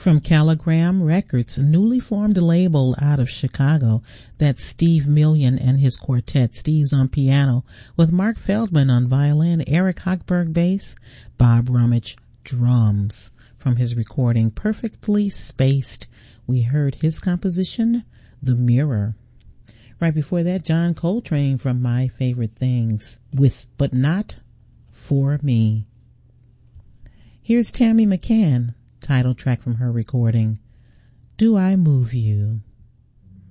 From Caligram Records, a newly formed label out of Chicago. That's Steve Million and his quartet. Steve's on piano with Mark Feldman on violin, Eric Hochberg bass, Bob Rummage drums. From his recording Perfectly Spaced, we heard his composition, The Mirror. Right before that, John Coltrane from My Favorite Things with But Not For Me. Here's Tammy McCann, title track from her recording, Do I Move You?